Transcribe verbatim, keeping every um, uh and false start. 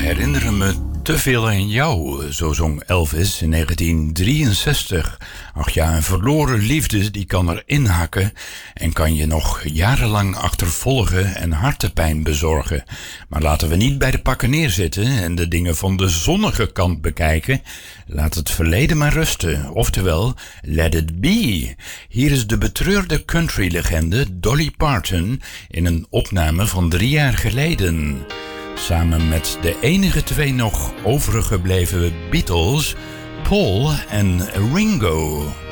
herinneren me te veel aan jou, zo zong Elvis in negentien drieënzestig. Ach ja, een verloren liefde die kan er inhakken en kan je nog jarenlang achtervolgen en hartepijn bezorgen. Maar laten we niet bij de pakken neerzitten en de dingen van de zonnige kant bekijken. Laat het verleden maar rusten, oftewel, let it be. Hier is de betreurde country-legende Dolly Parton in een opname van drie jaar geleden. Samen met de enige twee nog overgebleven Beatles, Paul en Ringo.